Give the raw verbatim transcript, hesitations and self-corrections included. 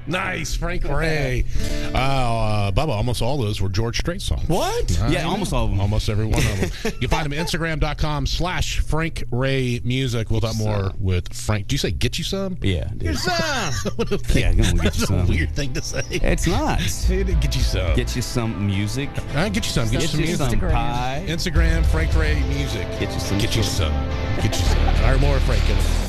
Nice, Frank Ray. Uh, uh, Bubba, almost all those were George Strait songs. What? Uh, Yeah, almost all of them. Almost every one of them. You find them at Instagram.com slash Frank Ray Music. We'll talk more with Frank. Do you say get you some? Yeah. Dude. Get some. Yeah, I'm gonna get That's you a some. weird thing to say. It's not. Get you some. Get you some music. Uh, get you some. Get, Get you some you music. some pie. Instagram, Frank Ray Music. Get you some. Get you some. Get you some. All right, more Frank.